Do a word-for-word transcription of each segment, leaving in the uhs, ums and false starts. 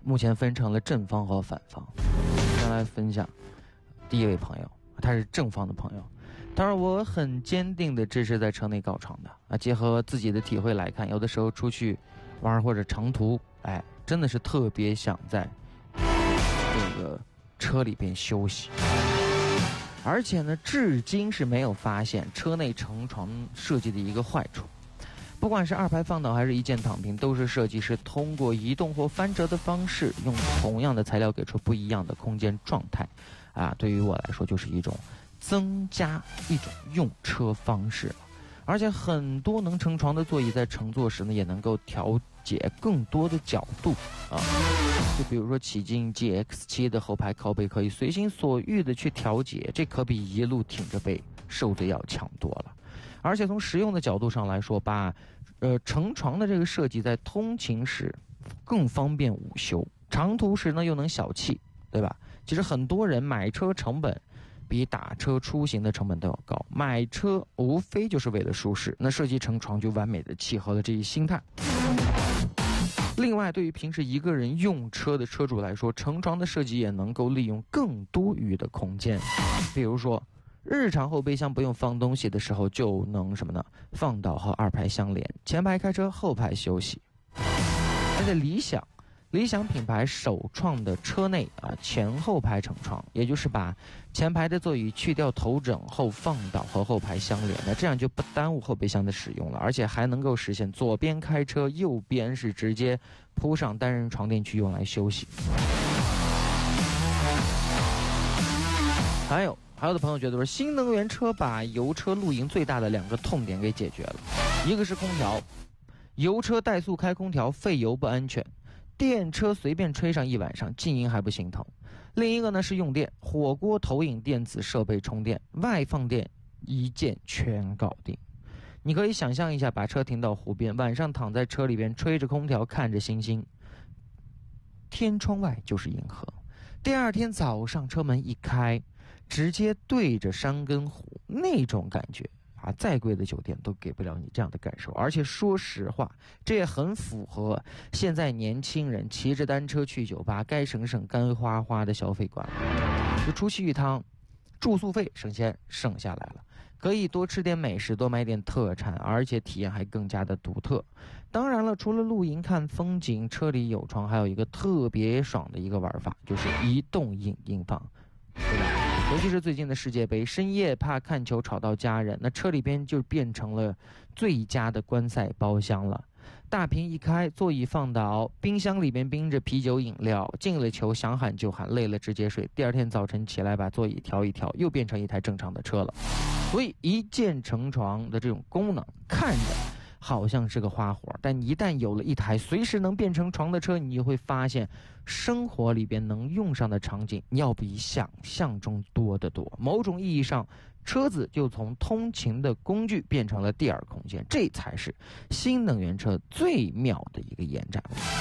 目前分成了正方和反方。先来分享第一位朋友，他是正方的朋友。他说我很坚定的支持在车内搞床的啊，结合自己的体会来看，有的时候出去玩或者长途，哎，真的是特别想在这个车里边休息。而且呢，至今是没有发现车内成床设计的一个坏处。不管是二排放倒还是一键躺平，都是设计师通过移动或翻折的方式，用同样的材料给出不一样的空间状态。啊，对于我来说就是一种增加一种用车方式了。而且很多能成床的座椅在乘坐时呢，也能够调节更多的角度啊。就比如说启进 G X 七 的后排靠背可以随心所欲的去调节，这可比一路挺着背受的要强多了。而且从实用的角度上来说，把呃成床的这个设计在通勤时更方便午休，长途时呢又能小憩，对吧？其实很多人买车成本比打车出行的成本都要高，买车无非就是为了舒适，那设计成床就完美的契合了这一心态。另外，对于平时一个人用车的车主来说，成床的设计也能够利用更多余的空间。比如说日常后备箱不用放东西的时候，就能什么呢？放倒和二排相连，前排开车，后排休息。而且理想理想品牌首创的车内啊前后排成床，也就是把前排的座椅去掉头枕后放倒和后排相连的，这样就不耽误后备箱的使用了，而且还能够实现左边开车，右边是直接铺上单人床垫去用来休息。还有还有的朋友觉得说，新能源车把油车露营最大的两个痛点给解决了，一个是空调，油车怠速开空调费油不安全，电车随便吹上一晚上静音还不心疼。另一个呢是用电，火锅投影电子设备充电，外放电一键全搞定。你可以想象一下，把车停到湖边，晚上躺在车里边吹着空调看着星星，天窗外就是银河，第二天早上车门一开，直接对着山跟湖，那种感觉啊，再贵的酒店都给不了你这样的感受。而且说实话，这也很符合现在年轻人骑着单车去酒吧，该省省该花花的消费观。就出去一趟，住宿费省先省下来了，可以多吃点美食，多买点特产，而且体验还更加的独特。当然了，除了露营看风景，车里有床，还有一个特别爽的一个玩法，就是移动影音房，对吧？尤其是最近的世界杯，深夜怕看球吵到家人，那车里边就变成了最佳的观赛包厢了。大屏一开，座椅放倒，冰箱里边冰着啤酒饮料，进了球想喊就喊，累了直接睡，第二天早晨起来把座椅调一调，又变成一台正常的车了。所以一键成床的这种功能看着好像是个花活，但一旦有了一台随时能变成床的车，你就会发现生活里边能用上的场景要比想象中多得多。某种意义上，车子就从通勤的工具变成了第二空间，这才是新能源车最妙的一个延展。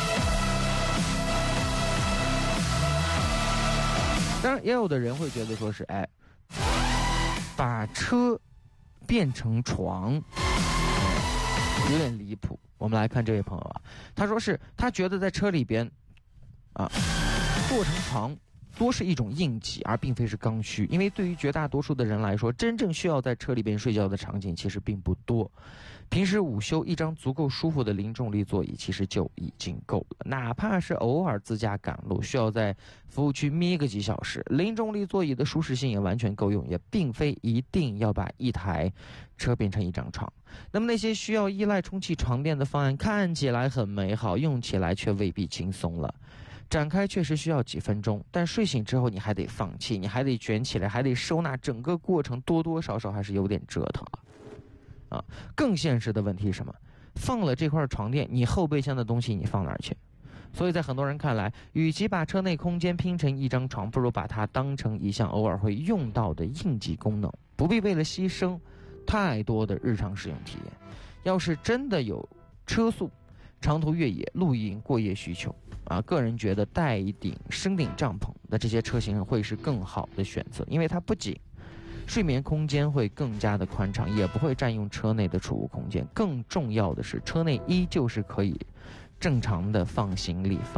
当然也有的人会觉得说是哎，把车变成床有点离谱。我们来看这位朋友啊，他说是他觉得在车里边啊做成床多是一种应急，而并非是刚需。因为对于绝大多数的人来说，真正需要在车里边睡觉的场景其实并不多。平时午休一张足够舒服的零重力座椅其实就已经够了，哪怕是偶尔自驾赶路需要在服务区眯个几小时，零重力座椅的舒适性也完全够用，也并非一定要把一台车变成一张床。那么那些需要依赖充气床垫的方案看起来很美好，用起来却未必轻松了。展开确实需要几分钟，但睡醒之后你还得放气，你还得卷起来，还得收纳，整个过程多多少少还是有点折腾了啊。更现实的问题是什么？放了这块床垫，你后备箱的东西你放哪儿去？所以在很多人看来，与其把车内空间拼成一张床，不如把它当成一项偶尔会用到的应急功能，不必为了牺牲太多的日常使用体验。要是真的有车速、长途越野、露营、过夜需求啊，个人觉得带一顶升顶帐篷的这些车型会是更好的选择，因为它不仅睡眠空间会更加的宽敞，也不会占用车内的储物空间，更重要的是车内依旧是可以正常的放行李放